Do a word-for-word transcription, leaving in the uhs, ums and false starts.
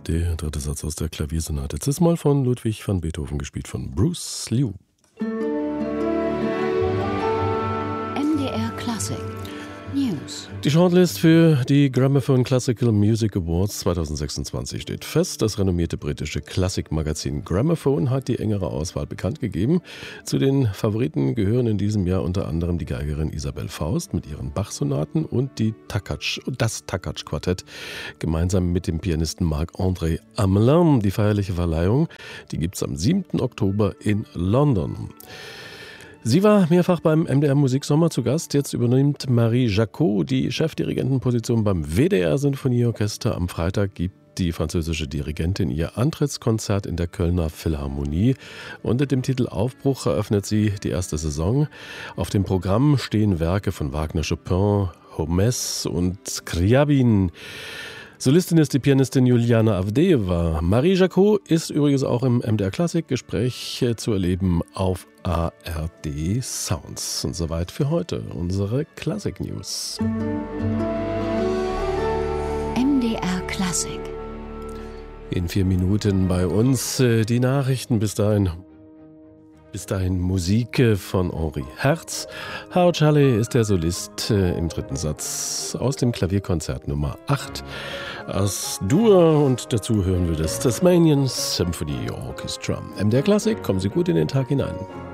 Der dritte Satz aus der Klaviersonate Cis-Moll von Ludwig van Beethoven, gespielt von Bruce Liu. M D R Classic News. Die Shortlist für die Gramophone Classical Music Awards zweitausendsechsundzwanzig steht fest. Das renommierte britische Klassikmagazin Gramophone hat die engere Auswahl bekannt gegeben. Zu den Favoriten gehören in diesem Jahr unter anderem die Geigerin Isabelle Faust mit ihren Bach-Sonaten und die Takacs, das Takacs-Quartett gemeinsam mit dem Pianisten Marc-André Amelin. Die feierliche Verleihung, die gibt es am siebten Oktober in London. Sie war mehrfach beim M D R Musiksommer zu Gast. Jetzt übernimmt Marie Jacot die Chefdirigentenposition beim W D R Sinfonieorchester. Am Freitag gibt die französische Dirigentin ihr Antrittskonzert in der Kölner Philharmonie. Unter dem Titel Aufbruch eröffnet sie die erste Saison. Auf dem Programm stehen Werke von Wagner, Chopin, Homais und Scriabin. Solistin ist die Pianistin Juliana Avdeeva. Marie Jacot ist übrigens auch im M D R Klassik Gespräch zu erleben auf A R D Sounds. Und soweit für heute unsere Klassik News. M D R Klassik. In vier Minuten bei uns die Nachrichten. Bis dahin. Bis dahin Musik von Henri Herz. Howard Shelley ist der Solist im dritten Satz aus dem Klavierkonzert Nummer acht aus Dur, und dazu hören wir das Tasmanian Symphony Orchestra. M D R Klassik, kommen Sie gut in den Tag hinein.